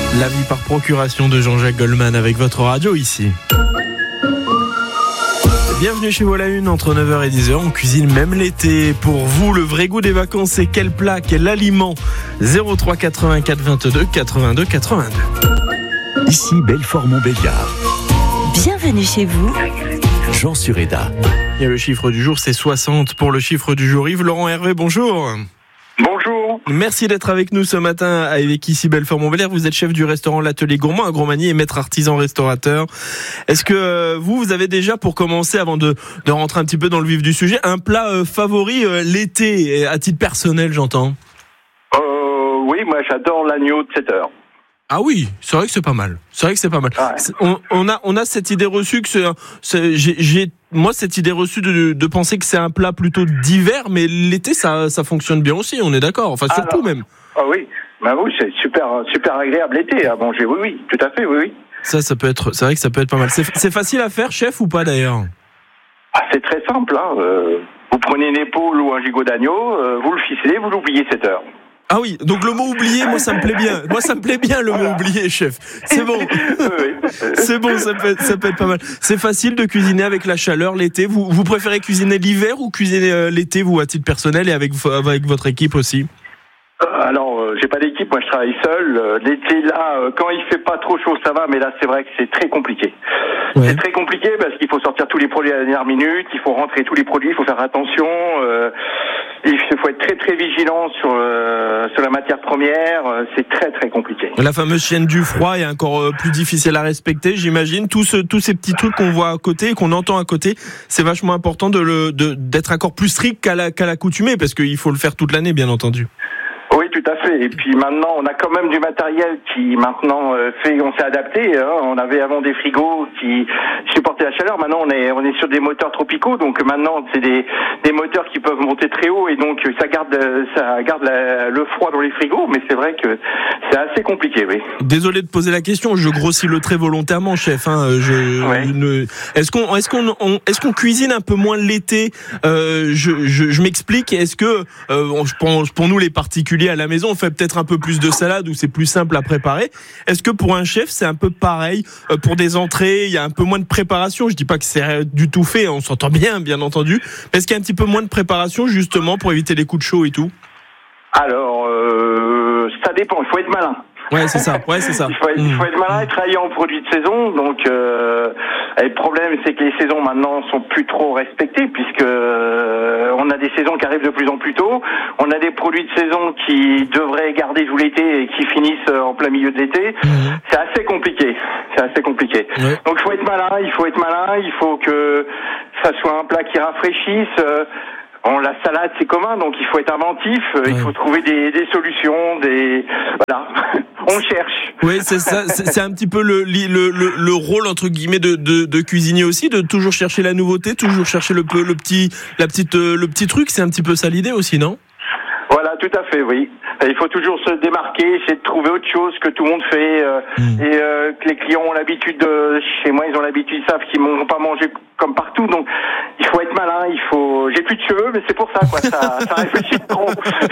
La vie par procuration de Jean-Jacques Goldman avec votre radio ici. Bienvenue chez vous à la une, entre 9h et 10h, on cuisine même l'été. Pour vous, le vrai goût des vacances, c'est quel plat, quel aliment ? 03 84 22 82 82. Ici Belfort-Montbéliard. Bienvenue chez vous. Jean Sureda. Et le chiffre du jour, c'est 60 pour le chiffre du jour. Yves Laurent Hervé, bonjour. Bonjour. Merci d'être avec nous ce matin avec ici Belfort-Montbéliard. Vous êtes chef du restaurant L'Atelier Gourmand à Grosmagny et maître artisan restaurateur. Est-ce que vous avez déjà, pour commencer, avant de rentrer un petit peu dans le vif du sujet, un plat favori l'été, à titre personnel, j'entends ? Oui, moi j'adore l'agneau de 7 heures. Ah oui, c'est vrai que c'est pas mal. Ouais. On a cette idée reçue que moi cette idée reçue de penser que c'est un plat plutôt d'hiver, mais l'été ça fonctionne bien aussi, on est d'accord. Enfin surtout même. Ah oui, bah oui, c'est super agréable l'été à manger. Oui, tout à fait, oui. Ça peut être, c'est vrai que ça peut être pas mal. C'est facile à faire, chef, ou pas d'ailleurs ? Ah, c'est très simple. Vous prenez une épaule ou un gigot d'agneau, vous le ficelez, vous l'oubliez 7 heures. Ah oui, donc le mot oublié, moi ça me plaît bien. Moi ça me plaît bien le mot oublié, chef. C'est bon. C'est bon, ça peut être pas mal. C'est facile de cuisiner avec la chaleur l'été. Vous préférez cuisiner l'hiver ou cuisiner l'été, vous, à titre personnel, et avec votre équipe aussi ? Alors, j'ai pas d'équipe, moi je travaille seul. L'été là, quand il fait pas trop chaud, ça va, mais là c'est vrai que c'est très compliqué. Ouais. C'est très compliqué parce qu'il faut sortir tous les produits à la dernière minute, il faut rentrer tous les produits, il faut faire attention. Il faut être très très vigilant sur la matière première. C'est très très compliqué. La fameuse chaîne du froid est encore plus difficile à respecter, j'imagine. Tous ces petits trucs qu'on voit à côté et qu'on entend à côté, c'est vachement important d'être encore plus strict qu'à l'accoutumée, parce qu'il faut le faire toute l'année, bien entendu. Oui, tout à fait. Et puis maintenant, on a quand même du matériel qui maintenant on s'est adapté. On avait avant des frigos qui supportaient la chaleur. Maintenant, on est sur des moteurs tropicaux. Donc maintenant, c'est des moteurs qui peuvent monter très haut et donc ça garde le froid dans les frigos. Mais c'est vrai que c'est assez compliqué, oui. Désolé de poser la question. Je grossis le trait volontairement, chef. Ouais. Est-ce qu'on cuisine un peu moins l'été ? Je m'explique. Est-ce que pour nous les particuliers à la maison, on fait peut-être un peu plus de salade ou c'est plus simple à préparer. Est-ce que pour un chef, c'est un peu pareil ? Pour des entrées, il y a un peu moins de préparation. Je dis pas que c'est du tout fait, on s'entend bien entendu. Est-ce qu'il y a un petit peu moins de préparation justement pour éviter les coups de chaud et tout ? Alors, ça dépend, il faut être malin. Ouais, c'est ça. Il faut être malin et travailler en produits de saison. Donc, le problème, c'est que les saisons maintenant sont plus trop respectées puisque on a des saisons qui arrivent de plus en plus tôt. On a des produits de saison qui devraient garder tout l'été et qui finissent en plein milieu de l'été. C'est assez compliqué. Ouais. Donc, il faut être malin. Il faut que ça soit un plat qui rafraîchisse. La salade c'est commun, donc il faut être inventif, il faut trouver des solutions, voilà. On cherche. Oui, c'est ça, c'est un petit peu le rôle entre guillemets de cuisinier aussi, de toujours chercher la nouveauté, toujours chercher le petit truc, c'est un petit peu ça l'idée aussi, non ? Voilà, tout à fait, oui. Il faut toujours se démarquer, essayer de trouver autre chose que tout le monde fait et que les clients ont l'habitude chez moi, ils ont l'habitude, ils savent qu'ils ne vont pas manger comme partout, donc il faut être malin, j'ai plus de cheveux, mais c'est pour ça, quoi, ça réfléchit trop.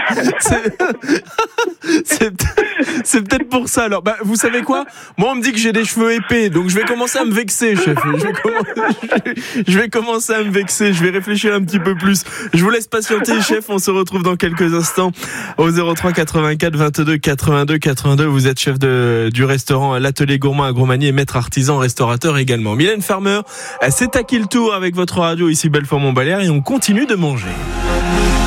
C'est peut-être pour ça, alors. Vous savez quoi ? Moi, on me dit que j'ai des cheveux épais, donc je vais commencer à me vexer, chef. Je vais commencer à me vexer, je vais réfléchir un petit peu plus. Je vous laisse patienter, chef, on se retrouve dans quelques instants au 03 84 22 82 82. Vous êtes chef du restaurant L'Atelier Gourmand à Grosmagny et maître artisan restaurateur également. Mylène Farmer, c'est à qui le tour avec votre radio ici Belfort-Montbéliard et on continue de manger.